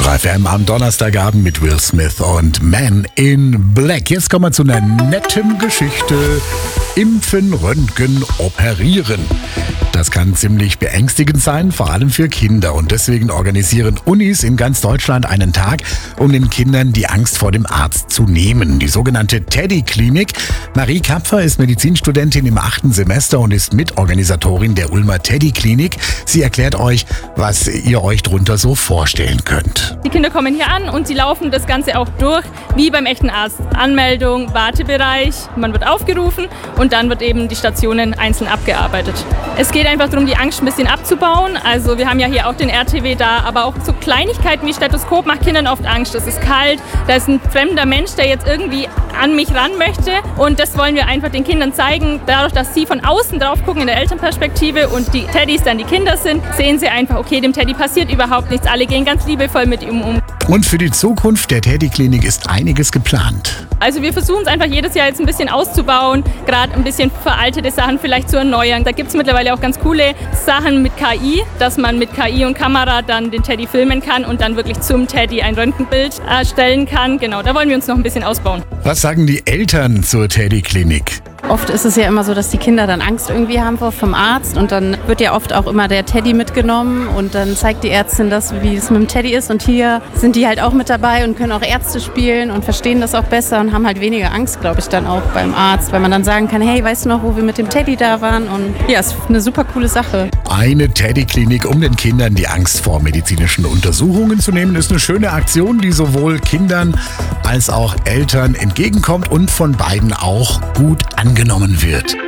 Hyper FM am Donnerstagabend mit Will Smith und Man in Black. Jetzt kommen wir zu einer netten Geschichte. Impfen, Röntgen, operieren. Das kann ziemlich beängstigend sein, vor allem für Kinder. Und deswegen organisieren Unis in ganz Deutschland einen Tag, um den Kindern die Angst vor dem Arzt zu nehmen. Die sogenannte Teddy-Klinik. Marie Kapfer ist Medizinstudentin im 8. Semester und ist Mitorganisatorin der Ulmer Teddy-Klinik. Sie erklärt euch, was ihr euch drunter so vorstellen könnt. Die Kinder kommen hier an und sie laufen das Ganze auch durch, wie beim echten Arzt. Anmeldung, Wartebereich, man wird aufgerufen und dann wird eben die Stationen einzeln abgearbeitet. Es geht einfach darum, die Angst ein bisschen abzubauen. Also wir haben ja hier auch den RTW da, aber auch so Kleinigkeiten wie Stethoskop macht Kindern oft Angst. Es ist kalt, da ist ein fremder Mensch, der jetzt irgendwie an mich ran möchte. Und das wollen wir einfach den Kindern zeigen. Dadurch, dass sie von außen drauf gucken in der Elternperspektive und die Teddys dann die Kinder sind, sehen sie einfach, okay, dem Teddy passiert überhaupt nichts. Alle gehen ganz liebevoll mit ihm um. Und für die Zukunft der Teddy-Klinik ist einiges geplant. Also wir versuchen es einfach jedes Jahr jetzt ein bisschen auszubauen, gerade ein bisschen veraltete Sachen vielleicht zu erneuern. Da gibt es mittlerweile auch ganz coole Sachen mit KI, dass man mit KI und Kamera dann den Teddy filmen kann und dann wirklich zum Teddy ein Röntgenbild erstellen kann. Genau, da wollen wir uns noch ein bisschen ausbauen. Was sagen die Eltern zur Teddy-Klinik? Oft ist es ja immer so, dass die Kinder dann Angst irgendwie haben vom Arzt und dann wird ja oft auch immer der Teddy mitgenommen und dann zeigt die Ärztin das, wie es mit dem Teddy ist und hier sind die halt auch mit dabei und können auch Ärzte spielen und verstehen das auch besser und haben halt weniger Angst, glaube ich, dann auch beim Arzt, weil man dann sagen kann, hey, weißt du noch, wo wir mit dem Teddy da waren? Und ja, ist eine super coole Sache. Eine Teddy-Klinik, um den Kindern die Angst vor medizinischen Untersuchungen zu nehmen, ist eine schöne Aktion, die sowohl Kindern als auch Eltern entgegenkommt und von beiden auch gut angenommen wird.